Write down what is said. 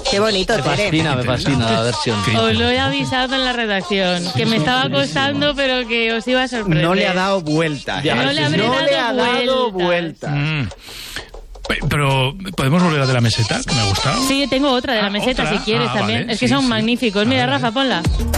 Qué bonito, Tere. Me fascina la versión. Os lo he avisado en la redacción, que me estaba costando, pero que os iba a sorprender. No le ha dado vuelta. No le habré dado vuelta. Pero, ¿podemos volver a de la meseta? Que me ha gustado. Sí, tengo otra de la meseta, ¿otra? si quieres también. Vale, es que sí, son sí. magníficos. Mira, Rafa, ponla.